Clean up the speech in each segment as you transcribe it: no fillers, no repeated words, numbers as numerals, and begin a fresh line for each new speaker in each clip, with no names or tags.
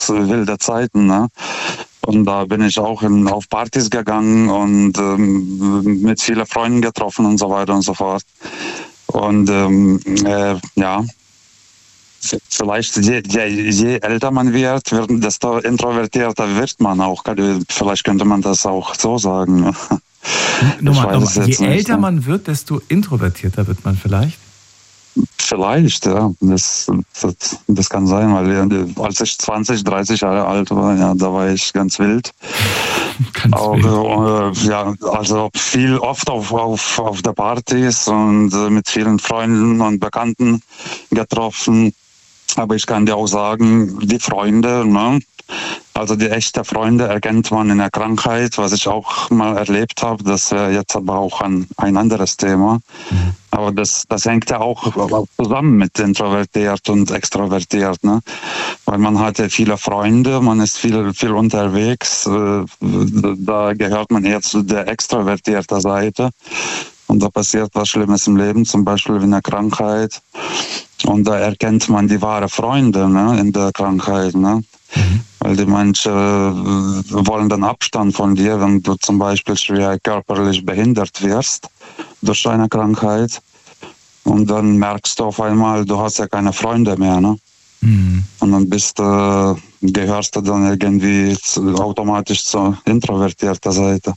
wilde Zeiten, ne? Und da bin ich auch auf Partys gegangen und mit vielen Freunden getroffen und so weiter und so fort. Und ja, vielleicht je älter man wird, desto introvertierter wird man auch. Vielleicht könnte man das auch so sagen.
Nochmal, je älter man wird, desto introvertierter wird man vielleicht?
Vielleicht, ja. Das kann sein, weil als ich 20, 30 Jahre alt war, ja, da war ich ganz wild.
Ganz wild.
Ja, also oft auf der Partys und mit vielen Freunden und Bekannten getroffen. Aber ich kann dir auch sagen, die Freunde, ne? Also die echten Freunde erkennt man in der Krankheit, was ich auch mal erlebt habe. Das wäre jetzt aber auch ein anderes Thema. Aber das hängt ja auch zusammen mit introvertiert und extrovertiert, ne? Weil man hat ja viele Freunde, man ist viel unterwegs. Da gehört man eher zu der extrovertierten Seite. Und da passiert was Schlimmes im Leben, zum Beispiel wie eine Krankheit. Und da erkennt man die wahren Freunde, ne, in der Krankheit, ne? Weil die manche wollen dann Abstand von dir, wenn du zum Beispiel schwer körperlich behindert wirst durch eine Krankheit. Und dann merkst du auf einmal, du hast ja keine Freunde mehr, ne? Und dann gehörst du dann irgendwie automatisch zur introvertierten Seite.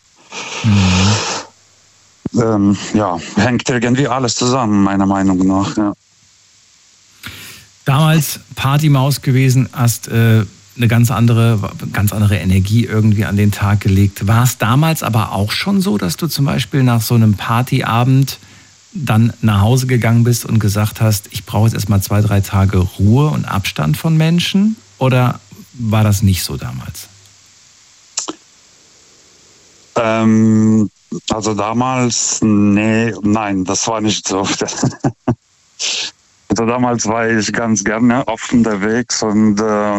Ja, hängt irgendwie alles zusammen, meiner Meinung nach, ja.
Damals Partymaus gewesen, hast eine ganz andere Energie irgendwie an den Tag gelegt. War es damals aber auch schon so, dass du zum Beispiel nach so einem Partyabend dann nach Hause gegangen bist und gesagt hast, ich brauche jetzt erstmal 2, 3 Tage Ruhe und Abstand von Menschen? Oder war das nicht so damals?
Also damals, nein, das war nicht so. Also damals war ich ganz gerne oft unterwegs und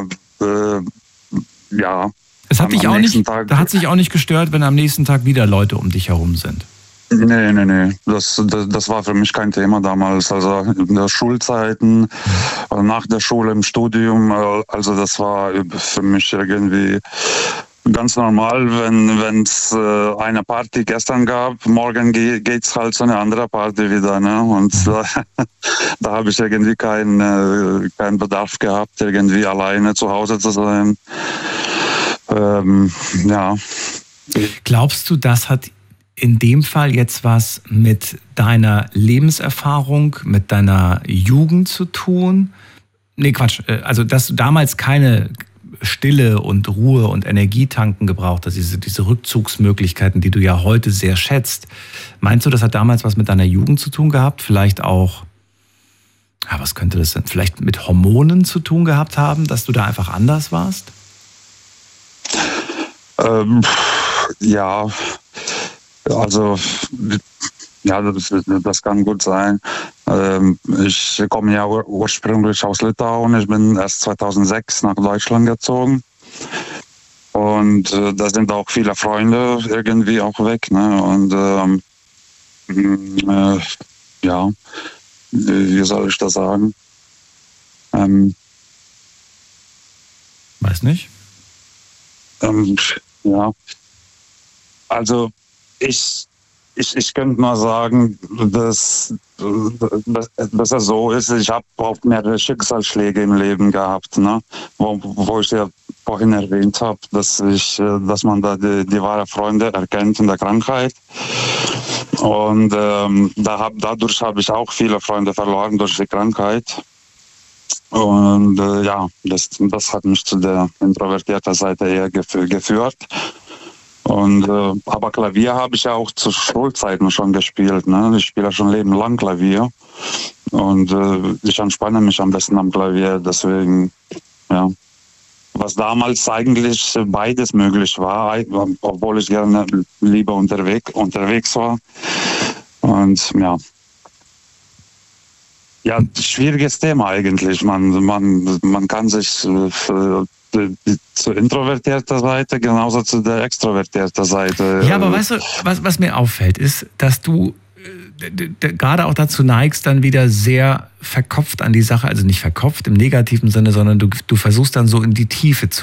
ja.
Es hat dich auch nicht, da hat sich auch nicht gestört, wenn am nächsten Tag wieder Leute um dich herum sind?
Nee. Das war für mich kein Thema damals. Also in der Schulzeiten, nach der Schule, im Studium, also das war für mich irgendwie ganz normal, wenn es eine Party gestern gab, morgen geht's halt zu einer anderen Party wieder, ne? Und da habe ich irgendwie keinen Bedarf gehabt, irgendwie alleine zu Hause zu sein. Ja.
Glaubst du, das hat in dem Fall jetzt was mit deiner Lebenserfahrung, mit deiner Jugend zu tun? Nee, Quatsch. Also, dass du damals keine Stille und Ruhe und Energietanken gebraucht hast, diese Rückzugsmöglichkeiten, die du ja heute sehr schätzt. Meinst du, das hat damals was mit deiner Jugend zu tun gehabt? Vielleicht auch, was könnte das denn? Vielleicht mit Hormonen zu tun gehabt haben, dass du da einfach anders warst?
Ja, also ja, das kann gut sein. Ich komme ja ursprünglich aus Litauen. Ich bin erst 2006 nach Deutschland gezogen. Und da sind auch viele Freunde irgendwie auch weg, ne? Und ja, wie soll ich das sagen?
Weiß nicht.
Ja, also ich könnte nur sagen, dass es so ist. Ich habe auch mehrere Schicksalsschläge im Leben gehabt, ne? Wo ich ja vorhin erwähnt habe, dass man da die wahren Freunde erkennt in der Krankheit. Und dadurch habe ich auch viele Freunde verloren durch die Krankheit. Und ja, das hat mich zu der introvertierten Seite eher geführt. Und aber Klavier habe ich ja auch zu Schulzeiten schon gespielt, ne? Ich spiele schon Leben lang Klavier und ich entspanne mich am besten am Klavier, deswegen, ja. Was damals eigentlich beides möglich war, obwohl ich gerne lieber unterwegs war. Und ja. Ja, schwieriges Thema eigentlich. Man kann sich zur introvertierten Seite genauso zu der extrovertierten Seite.
Ja, aber weißt du, was mir auffällt, ist, dass du gerade auch dazu neigst, dann wieder sehr verkopft an die Sache, also nicht verkopft im negativen Sinne, sondern du versuchst dann so in die Tiefe zu